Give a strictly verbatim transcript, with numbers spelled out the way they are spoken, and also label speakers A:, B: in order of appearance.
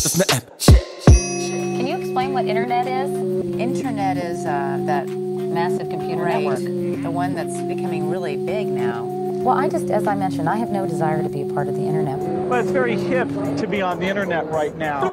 A: to snap.
B: Can you explain what internet is?
C: Internet is uh, that
B: Massive computer
C: right,
B: network.
C: the one that's becoming really big now.
B: Well, I just, as I mentioned, I have no desire to be a part of the internet.
D: Well, it's very hip to be on the internet right now.